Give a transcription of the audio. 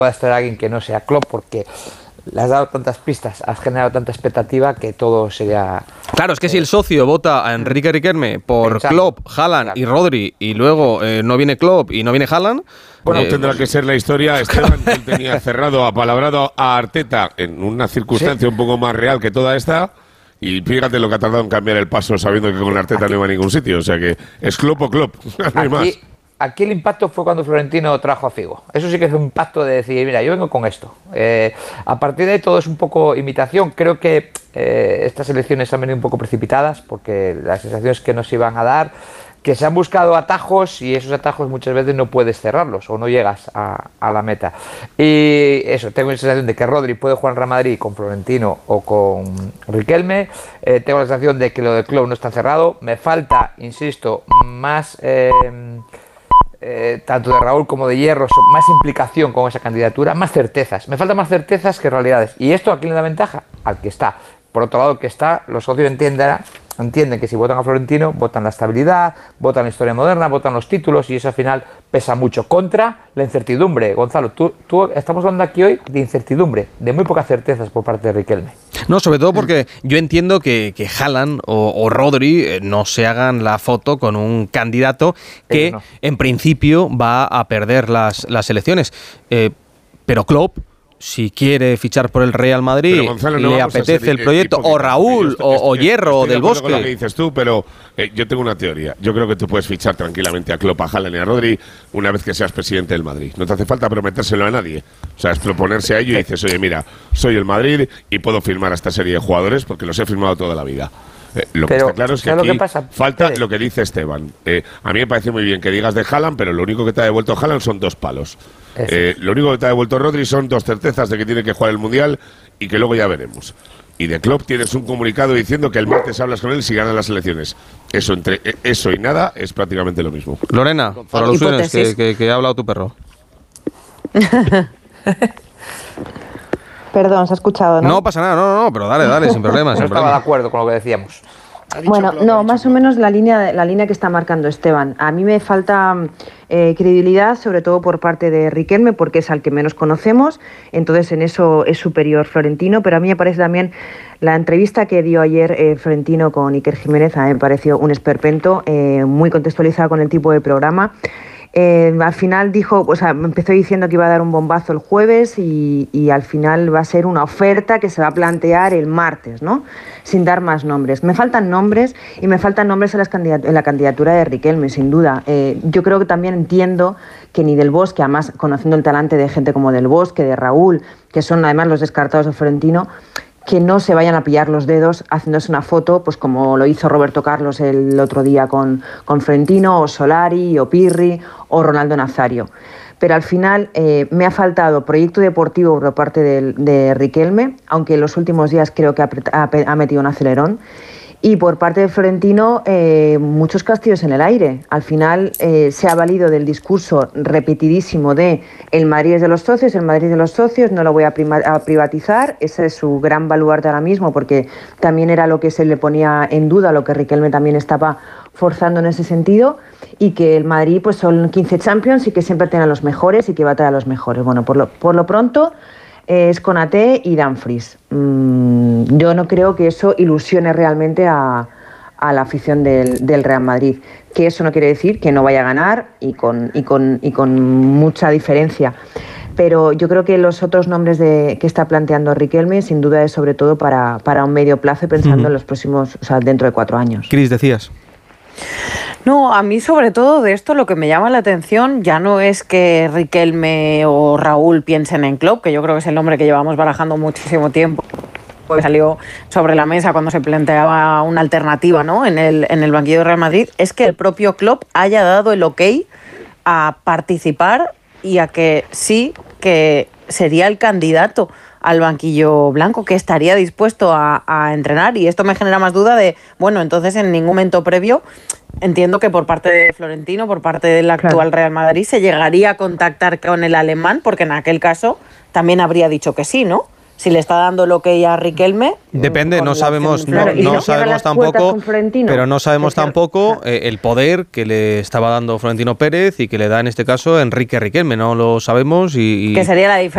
pueda estar alguien que no sea Klopp, porque le has dado tantas pistas, has generado tanta expectativa que todo sería... Claro, es que si el socio vota a Enrique Riquelme por Klopp, Haaland y Rodri, y luego no viene Klopp y no viene Haaland... Bueno, tendrá que ser la historia. Esteban, que él tenía cerrado, apalabrado a Arteta en una circunstancia un poco más real que toda esta... Y fíjate lo que ha tardado en cambiar el paso sabiendo que con Arteta no iba a ningún sitio. O sea que es Klopp o Klopp, no hay más. Aquí el impacto fue cuando Florentino trajo a Figo. Eso sí que es un impacto de decir, mira, yo vengo con esto. A partir de ahí todo es un poco imitación. Creo que estas elecciones han venido un poco precipitadas porque las sensaciones que nos iban a dar, que se han buscado atajos y esos atajos muchas veces no puedes cerrarlos o no llegas a la meta. Y eso, tengo la sensación de que Rodri puede jugar en Real Madrid con Florentino o con Riquelme. Tengo la sensación de que lo de Klopp no está cerrado. Me falta, insisto, más... tanto de Raúl como de Hierro, más implicación con esa candidatura, más certezas. Me faltan más certezas que realidades. ¿Y esto a quién le da ventaja? Al que está. Por otro lado, el que está, los socios entienden que si votan a Florentino, votan la estabilidad, votan la historia moderna, votan los títulos, y eso al final pesa mucho contra la incertidumbre. Gonzalo, tú estamos hablando aquí hoy de incertidumbre, de muy pocas certezas por parte de Riquelme. No, sobre todo porque yo entiendo que Haaland o Rodri no se hagan la foto con un candidato que en principio va a perder las elecciones. Pero Klopp, si quiere fichar por el Real Madrid, Gonzalo, le apetece el proyecto, o Raúl, o Hierro, del Bosque. Con lo que dices tú, pero yo tengo una teoría. Yo creo que tú puedes fichar tranquilamente a Klopp, a Haaland y a Rodri una vez que seas presidente del Madrid. No te hace falta prometérselo a nadie. O sea, es proponerse a ello y dices, oye, mira, soy el Madrid y puedo firmar a esta serie de jugadores porque los he firmado toda la vida. Lo que está claro es que aquí falta lo que dice Esteban. A mí me parece muy bien que digas de Haaland, pero lo único que te ha devuelto Haaland son 2 palos. Lo único que te ha devuelto Rodri son 2 certezas de que tiene que jugar el Mundial y que luego ya veremos. Y de Klopp tienes un comunicado diciendo que el martes hablas con él si ganan las elecciones. Eso, entre eso y nada, es prácticamente lo mismo. Lorena, para los sueños que ha hablado tu perro. Perdón, se ha escuchado, ¿no? No pasa nada, no, pero dale, sin problemas. No estaba de acuerdo con lo que decíamos. Bueno, no, más o menos la línea que está marcando Esteban. A mí me falta credibilidad, sobre todo por parte de Riquelme, porque es al que menos conocemos, entonces en eso es superior Florentino, pero a mí me parece también la entrevista que dio ayer Florentino con Iker Jiménez, a mí me pareció un esperpento, muy contextualizada con el tipo de programa. Al final dijo, o sea, empezó diciendo que iba a dar un bombazo el jueves y al final va a ser una oferta que se va a plantear el martes, ¿no? Sin dar más nombres. Me faltan nombres y me faltan nombres en la candidatura de Riquelme, sin duda. Yo creo que también entiendo que ni Del Bosque, además conociendo el talante de gente como Del Bosque, de Raúl, que son además los descartados de Florentino, que no se vayan a pillar los dedos haciéndose una foto, pues como lo hizo Roberto Carlos el otro día con Florentino, o Solari, o Pirri, o Ronaldo Nazario. Pero al final me ha faltado proyecto deportivo por parte de Riquelme, aunque en los últimos días creo que ha metido un acelerón. Y por parte de Florentino, muchos castillos en el aire. Al final se ha valido del discurso repetidísimo de el Madrid es de los socios, el Madrid es de los socios, no lo voy a privatizar. Ese es su gran baluarte ahora mismo, porque también era lo que se le ponía en duda, lo que Riquelme también estaba forzando en ese sentido, y que el Madrid pues son 15 Champions y que siempre tiene a los mejores y que va a traer a los mejores. Bueno, por lo pronto es Konaté y Dumfries. Yo no creo que eso ilusione realmente a la afición del Real Madrid. Que eso no quiere decir que no vaya a ganar y con mucha diferencia. Pero yo creo que los otros nombres que está planteando Riquelme, sin duda es sobre todo para un medio plazo, pensando en los próximos, o sea, dentro de 4 años. Cris, decías. No, a mí sobre todo de esto lo que me llama la atención ya no es que Riquelme o Raúl piensen en Klopp, que yo creo que es el nombre que llevamos barajando muchísimo tiempo, que salió sobre la mesa cuando se planteaba una alternativa, ¿no?, en el banquillo de Real Madrid, es que el propio Klopp haya dado el ok a participar y a que sí, que sería el candidato al banquillo blanco, que estaría dispuesto a entrenar, y esto me genera más duda de, bueno, entonces en ningún momento previo, entiendo que por parte de Florentino, por parte del actual Real Madrid, se llegaría a contactar con el alemán, porque en aquel caso también habría dicho que sí, ¿no? Si le está dando lo que a Riquelme... Depende, no sabemos, no sabemos tampoco, pero no sabemos tampoco el poder que le estaba dando Florentino Pérez y que le da en este caso Enrique Riquelme, no lo sabemos y... Que sería la diferencia.